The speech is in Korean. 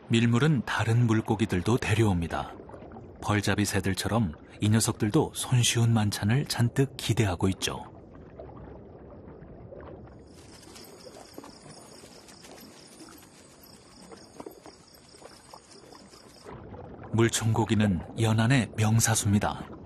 밀물은 다른 물고기들도 데려옵니다. 벌잡이 새들처럼 이 녀석들도 손쉬운 만찬을 잔뜩 기대하고 있죠. 물총고기는 연안의 명사수입니다.